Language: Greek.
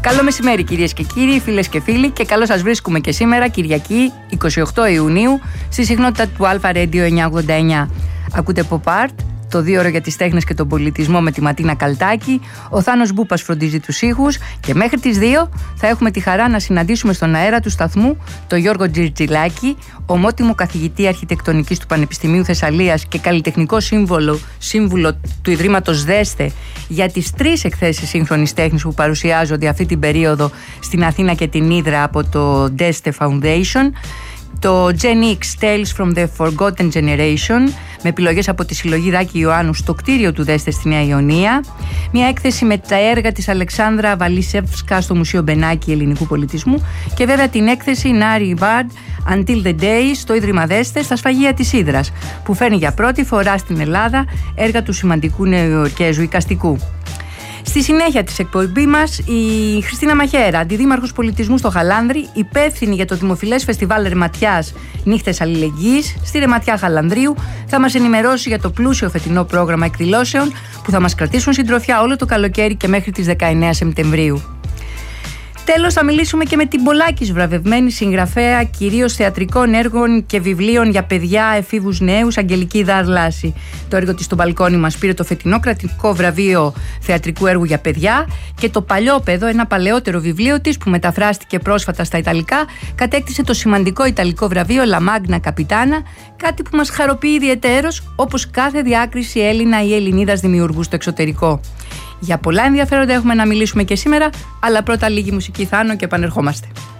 Καλό μεσημέρι κυρίες και κύριοι, φίλες και φίλοι, και καλώς σας βρίσκουμε και σήμερα Κυριακή 28 Ιουνίου στη συχνότητα του Alpha Radio 989. Ακούτε Pop Art, το 2ωρο για τις τέχνες και τον πολιτισμό με τη Ματίνα Καλτάκη. Ο Θάνος Μπούπας φροντίζει τους ήχους και μέχρι τις 2 θα έχουμε τη χαρά να συναντήσουμε στον αέρα του σταθμού τον Γιώργο Τζιρτζιλάκη, ομότιμο καθηγητή αρχιτεκτονικής του Πανεπιστημίου Θεσσαλίας και καλλιτεχνικό σύμβουλο του Ιδρύματος Δέστε για τις 3 εκθέσεις σύγχρονης τέχνης που παρουσιάζονται αυτή την περίοδο στην Αθήνα και την Ύδρα από το Deste Foundation. Το Gen X Tales from the Forgotten Generation, με επιλογές από τη συλλογή Δάκη Ιωάννου στο κτίριο του Δέστε στη Νέα Ιωνία. Μια έκθεση με τα έργα της Αλεξάνδρα Βαλίσεβσκα στο Μουσείο Μπενάκη Ελληνικού Πολιτισμού. Και βέβαια την έκθεση Nari Bard Until the Day στο Ίδρυμα Δέστε στα Σφαγεία της Ύδρας, που φέρνει για πρώτη φορά στην Ελλάδα έργα του σημαντικού νεοϊορκέζου εικαστικού. Στη συνέχεια της εκπομπής μας, η Χριστίνα Μαχέρα, αντιδήμαρχος πολιτισμού στο Χαλάνδρι, υπεύθυνη για το δημοφιλές φεστιβάλ Ρεματιάς Νύχτες Αλληλεγγύης στη Ρεματιά Χαλανδρίου, θα μας ενημερώσει για το πλούσιο φετινό πρόγραμμα εκδηλώσεων που θα μας κρατήσουν συντροφιά όλο το καλοκαίρι και μέχρι τις 19 Σεπτεμβρίου. Τέλος, θα μιλήσουμε και με την πολλάκις βραβευμένη συγγραφέα κυρίως θεατρικών έργων και βιβλίων για παιδιά, εφήβους νέους, Αγγελική Δαρλάση. Το έργο της στο μπαλκόνι μας πήρε το φετινό κρατικό βραβείο θεατρικού έργου για παιδιά, και το Παλιόπαιδο, ένα παλαιότερο βιβλίο της που μεταφράστηκε πρόσφατα στα Ιταλικά, κατέκτησε το σημαντικό Ιταλικό βραβείο La Magna Capitana, κάτι που μας χαροποιεί ιδιαιτέρως, όπως κάθε διάκριση Έλληνα ή Ελληνίδας δημιουργού στο εξωτερικό. Για πολλά ενδιαφέροντα έχουμε να μιλήσουμε και σήμερα, αλλά πρώτα λίγη μουσική, Θάνο, και επανερχόμαστε.